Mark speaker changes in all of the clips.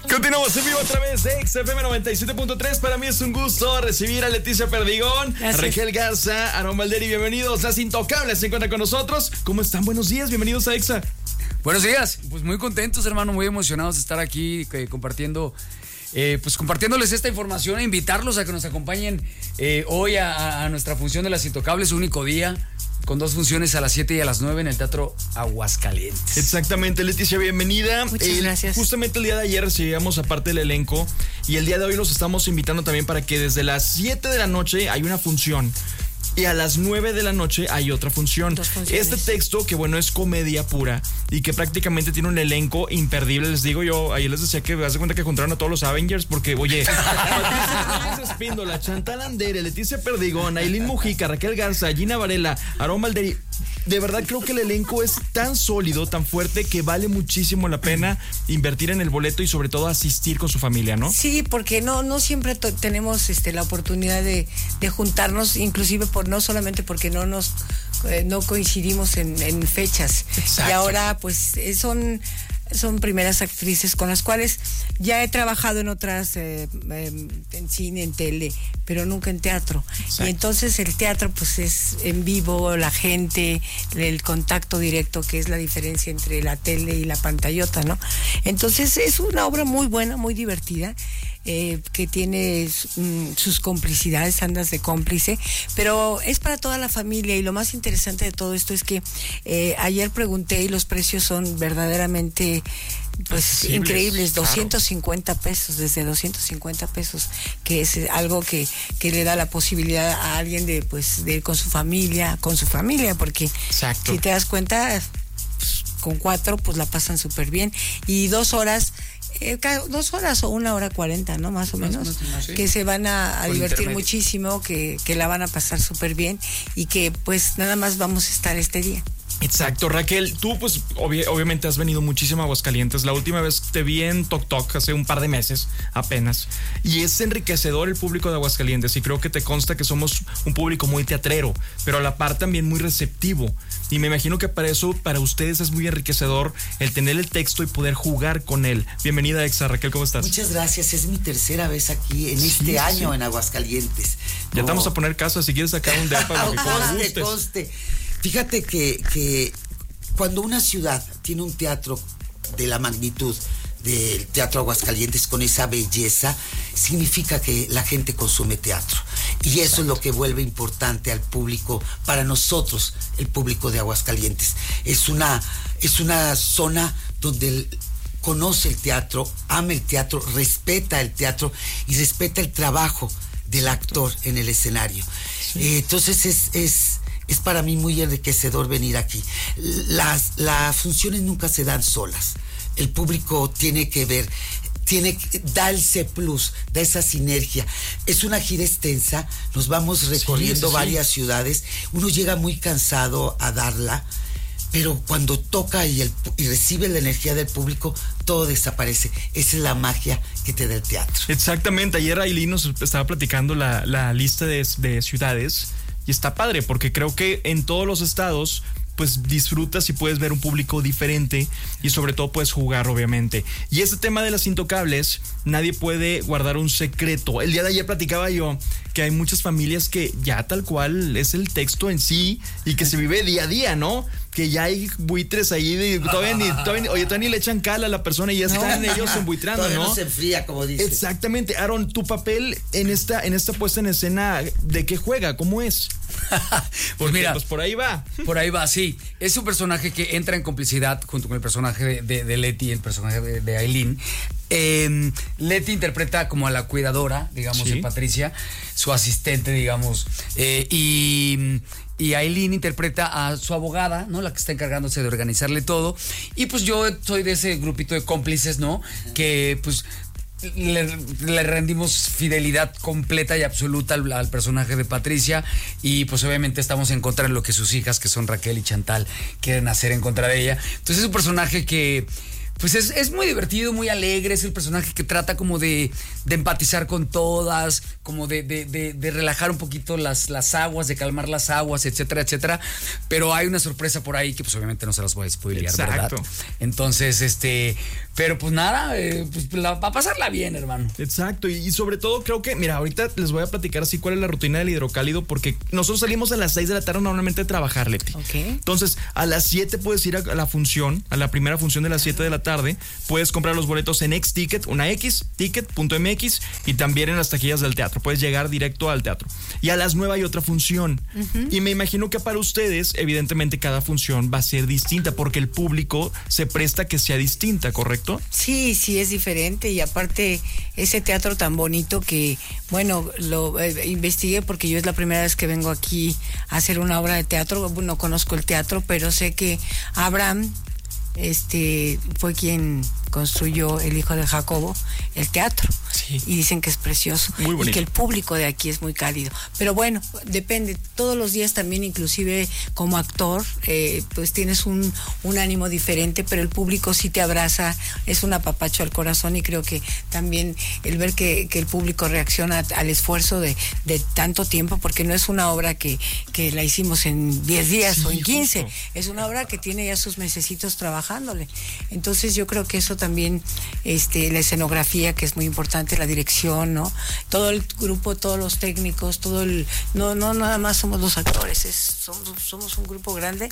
Speaker 1: Continuamos en vivo a través de XFM 97.3. Para mí es un gusto recibir a Leticia Perdigón, a Raquel Garza, a Aarón Valderi. Bienvenidos. Las Intocables se encuentran con nosotros. ¿Cómo están? Buenos días. Bienvenidos a EXA.
Speaker 2: Buenos días. Pues muy contentos, hermano. Muy emocionados de estar aquí compartiendo. Compartiéndoles esta información e invitarlos a que nos acompañen hoy a nuestra función de Las Intocables, único día, con 2 funciones a las 7 y a las 9 en el Teatro Aguascalientes.
Speaker 1: Exactamente, Leticia, bienvenida.
Speaker 3: Muchas gracias.
Speaker 1: Justamente el día de ayer recibíamos aparte del elenco y el día de hoy los estamos invitando también para que desde las 7 de la noche hay una función. Y a las 9 de la noche hay otra función.
Speaker 3: 2 funciones.
Speaker 1: Este texto, que bueno, es comedia pura y que prácticamente tiene un elenco imperdible. Les digo yo, ayer les decía que haz de cuenta que juntaron a todos los Avengers porque, oye, Patricia Espíndola, Chantal Andere, Leticia Perdigón, Ailín Mujica, Raquel Garza, Gina Varela, Aarón Valderi. De verdad creo que el elenco es tan sólido, tan fuerte, que vale muchísimo la pena invertir en el boleto y sobre todo asistir con su familia, ¿no?
Speaker 3: Sí, porque no siempre tenemos la oportunidad de juntarnos, inclusive no solamente porque no coincidimos en fechas.
Speaker 1: Exacto.
Speaker 3: Y ahora pues son primeras actrices con las cuales ya he trabajado en otras, en cine, en tele, pero nunca en teatro.
Speaker 1: Exacto.
Speaker 3: Y entonces el teatro pues es en vivo, la gente, el contacto directo, que es la diferencia entre la tele y la pantallota, ¿no? Entonces es una obra muy buena, muy divertida, que tiene sus complicidades, andas de cómplice, pero es para toda la familia. Y lo más interesante de todo esto es que ayer pregunté y los precios son verdaderamente pues increíbles, 250 pesos, desde 250 pesos, que es algo que le da la posibilidad a alguien de ir con su familia, porque
Speaker 1: Exacto.
Speaker 3: si te das cuenta, pues, con 4 pues la pasan súper bien. Y 2 horas, 2 horas o 1 hora 40, ¿no? Más o menos,
Speaker 2: sí.
Speaker 3: Que se van a divertir
Speaker 2: intermedio.
Speaker 3: Muchísimo, que la van a pasar súper bien y que pues nada más vamos a estar este día.
Speaker 1: Exacto, Raquel, tú pues obviamente has venido muchísimo a Aguascalientes. La última vez te vi en Toc Toc hace un par de meses apenas, y es enriquecedor el público de Aguascalientes, y creo que te consta que somos un público muy teatrero, pero a la par también muy receptivo, y me imagino que para ustedes es muy enriquecedor el tener el texto y poder jugar con él. Bienvenida, Exa. Raquel, ¿cómo estás?
Speaker 4: Muchas gracias, es mi tercera vez aquí en este año en Aguascalientes.
Speaker 1: Ya te vamos a poner casa, si quieres sacar un depa para que
Speaker 4: Conste. Fíjate que cuando una ciudad tiene un teatro de la magnitud del Teatro Aguascalientes, con esa belleza, significa que la gente consume teatro. Y eso es lo que vuelve importante al público, para nosotros, el público de Aguascalientes. Es una zona donde conoce el teatro, ama el teatro, respeta el teatro y respeta el trabajo del actor en el escenario. Sí. Entonces es para mí muy enriquecedor venir aquí. Las funciones nunca se dan solas. El público tiene que da el C+, da esa sinergia. Es una gira extensa, nos vamos recorriendo varias ciudades. Uno llega muy cansado a darla, pero cuando toca y recibe la energía del público, todo desaparece. Esa es la magia que te da el teatro.
Speaker 1: Exactamente. Ayer Ailín nos estaba platicando la lista de ciudades, y está padre porque creo que en todos los estados pues disfrutas y puedes ver un público diferente, y sobre todo puedes jugar, obviamente. Y este tema de Las Intocables, nadie puede guardar un secreto. El día de ayer platicaba yo que hay muchas familias que ya tal cual es el texto en sí y que se vive día a día, ¿no? Que ya hay buitres ahí, todavía ni le echan cal a la persona y ya están ellos embuitrando,
Speaker 4: todavía
Speaker 1: ¿no?
Speaker 4: No se enfría, como dice.
Speaker 1: Exactamente. Aaron, tu papel en esta puesta en escena, ¿de qué juega? ¿Cómo es?
Speaker 2: Pues mira,
Speaker 1: pues por ahí va.
Speaker 2: Por ahí va, sí. Es un personaje que entra en complicidad junto con el personaje de Leti, el personaje de Ailín. Leti interpreta como a la cuidadora, digamos, de Patricia, su asistente, digamos, y Ailín interpreta a su abogada, ¿no? La que está encargándose de organizarle todo. Y pues yo soy de ese grupito de cómplices, ¿no? Que pues le rendimos fidelidad completa y absoluta al personaje de Patricia, y pues obviamente estamos en contra de lo que sus hijas, que son Raquel y Chantal, quieren hacer en contra de ella. Entonces es un personaje que pues es muy divertido, muy alegre, es el personaje que trata como de empatizar con todas, como de relajar un poquito las aguas, de calmar las aguas, etcétera, etcétera. Pero hay una sorpresa por ahí que pues obviamente no se las voy a spoilear, ¿verdad? Entonces, pero pues nada, pues va a pasarla bien, hermano.
Speaker 1: Exacto, y sobre todo creo que, mira, ahorita les voy a platicar así cuál es la rutina del hidrocálido, porque nosotros salimos a las 6 de la tarde normalmente a trabajar, Leti.
Speaker 3: Okay.
Speaker 1: Entonces, a las 7 puedes ir a la función, a la primera función de las 7 de la tarde, puedes comprar los boletos en Xticket, una X, ticket.mx, y también en las taquillas del teatro, puedes llegar directo al teatro. Y a las 9 hay otra función, y me imagino que para ustedes, evidentemente cada función va a ser distinta, porque el público se presta a que sea distinta, ¿correcto?
Speaker 3: Sí, es diferente, y aparte ese teatro tan bonito que, bueno, lo investigué porque yo es la primera vez que vengo aquí a hacer una obra de teatro. No conozco el teatro, pero sé que Abraham fue quien construyó, el hijo de Jacobo, el teatro.
Speaker 1: Sí.
Speaker 3: Y dicen que es precioso.
Speaker 1: Muy bonito.
Speaker 3: Y que el público de aquí es muy cálido. Pero bueno, depende. Todos los días también, inclusive como actor, pues tienes un ánimo diferente, pero el público sí te abraza, es un apapacho al corazón, y creo que también el ver que el público reacciona al esfuerzo de tanto tiempo, porque no es una obra que la hicimos en 10 días o en 15.
Speaker 1: Justo.
Speaker 3: Es una obra que tiene ya sus mesecitos trabajándole. Entonces yo creo que eso también, la escenografía, que es muy importante, la dirección, ¿no? Todo el grupo, todos los técnicos, no nada más somos los actores, somos un grupo grande.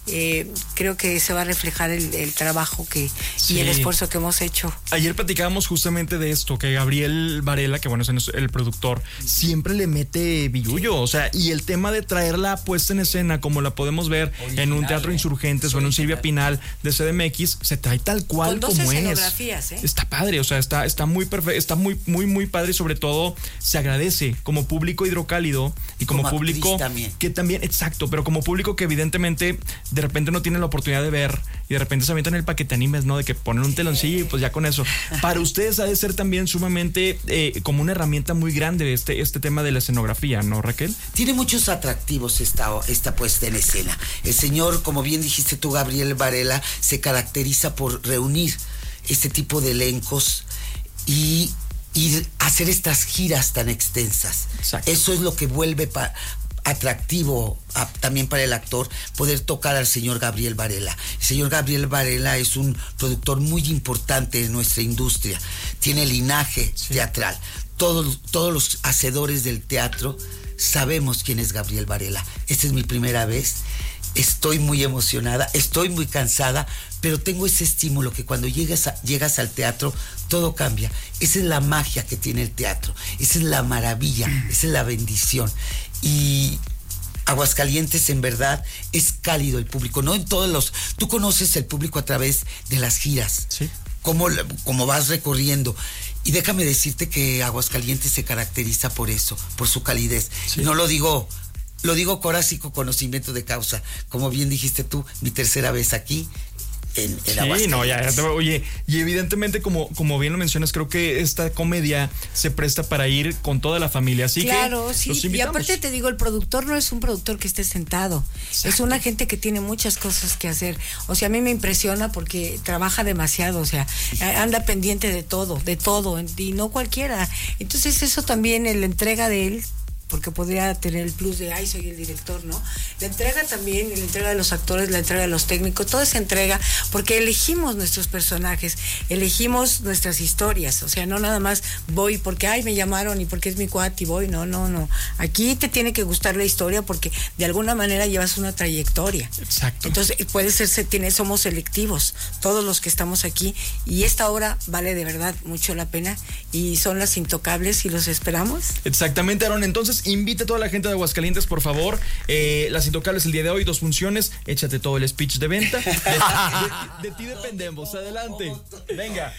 Speaker 3: Creo que se va a reflejar el trabajo y el esfuerzo que hemos hecho.
Speaker 1: Ayer platicábamos justamente de esto, que Gabriel Varela, que bueno, es el productor, siempre le mete billullo, o sea, y el tema de traerla puesta en escena, como la podemos ver en un Teatro Insurgentes o en un Silvia Pinal de CDMX, se trae tal cual
Speaker 3: con 2
Speaker 1: como
Speaker 3: escenografías,
Speaker 1: es. Está padre, o sea, está muy perfecto, está muy padre, y sobre todo se agradece como público hidrocálido y como público que también, exacto, pero como público que evidentemente de repente no tiene la oportunidad de ver y de repente se avientan el para que te animes, ¿no? De que ponen un teloncillo y pues ya con eso. Para ustedes ha de ser también sumamente como una herramienta muy grande este tema de la escenografía, ¿no, Raquel?
Speaker 4: Tiene muchos atractivos esta puesta en escena. El señor, como bien dijiste tú, Gabriel Varela, se caracteriza por reunir este tipo de elencos y hacer estas giras tan extensas.
Speaker 1: Exacto.
Speaker 4: Eso es lo que vuelve atractivo también para el actor, poder tocar al señor Gabriel Varela. El señor Gabriel Varela es un productor muy importante en nuestra industria. Tiene linaje teatral. Todos los hacedores del teatro sabemos quién es Gabriel Varela. Esta es mi primera vez. Estoy muy emocionada, estoy muy cansada, pero tengo ese estímulo que cuando llegas al teatro, todo cambia. Esa es la magia que tiene el teatro, esa es la maravilla, esa es la bendición. Y Aguascalientes, en verdad, es cálido el público, no en todos tú conoces el público a través de las giras,
Speaker 1: sí,
Speaker 4: como vas recorriendo. Y déjame decirte que Aguascalientes se caracteriza por eso, por su calidez. Sí. No lo digo corazón y con conocimiento de causa. Como bien dijiste tú, mi tercera vez aquí en Aguascalientes.
Speaker 1: No, ya oye, y evidentemente como bien lo mencionas, creo que esta comedia se presta para ir con toda la familia, así
Speaker 3: claro,
Speaker 1: que
Speaker 3: sí,
Speaker 1: los invitamos.
Speaker 3: Y aparte te digo, el productor no es un productor que esté sentado. Exacto. Es una gente que tiene muchas cosas que hacer. O sea, a mí me impresiona porque trabaja demasiado, o sea, anda pendiente de todo, y no cualquiera. Entonces eso también, la entrega de él, porque podría tener el plus de, soy el director, ¿no? La entrega también, la entrega de los actores, la entrega de los técnicos, toda esa entrega, porque elegimos nuestros personajes, elegimos nuestras historias, o sea, no nada más voy porque, me llamaron y porque es mi cuate y voy, no. Aquí te tiene que gustar la historia porque de alguna manera llevas una trayectoria.
Speaker 1: Exacto.
Speaker 3: Entonces, somos selectivos, todos los que estamos aquí, y esta obra vale de verdad mucho la pena, y son Las Intocables y los esperamos.
Speaker 1: Exactamente, Aaron, entonces invite a toda la gente de Aguascalientes, por favor. Las Intocables el día de hoy, 2 funciones. Échate todo el speech de venta. De ti dependemos. Adelante. Venga.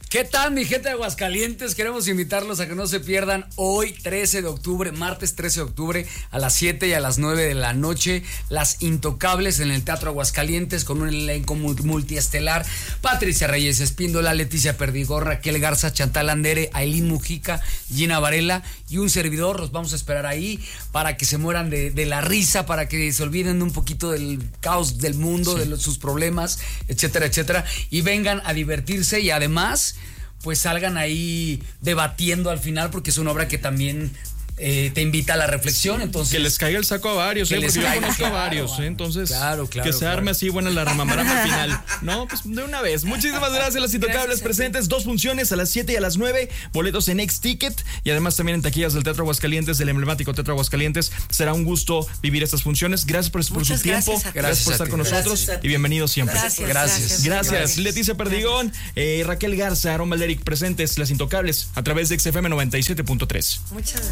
Speaker 2: ¿Qué tal, mi gente de Aguascalientes? Queremos invitarlos a que no se pierdan hoy, 13 de octubre, martes 13 de octubre, a las 7 y a las 9 de la noche, Las Intocables en el Teatro Aguascalientes, con un elenco multiestelar: Patricia Reyes Espíndola, Leticia Perdigón, Raquel Garza, Chantal Andere, Ailín Mujica, Gina Varela y un servidor. Los vamos a esperar ahí para que se mueran de la risa, para que se olviden un poquito del caos del mundo, de sus problemas, etcétera, etcétera, y vengan a divertirse y además pues salgan ahí debatiendo al final, porque es una obra que también te invita a la reflexión. Entonces,
Speaker 1: que les caiga el saco a varios, porque yo conozco a varios, entonces que se arme así buena la ramamarama al final. No, pues de una vez. Muchísimas gracias, Las Intocables presentes, 2 funciones a las 7 y a las 9, boletos en X-Ticket y además también en taquillas del Teatro Aguascalientes, del emblemático Teatro Aguascalientes. Será un gusto vivir estas funciones. Gracias por su tiempo, gracias por estar con nosotros y bienvenidos siempre. Gracias. Leticia Perdigón, Raquel Garza, Aaron Valderic presentes, Las Intocables a través de XFM 97.3.
Speaker 3: Muchas gracias.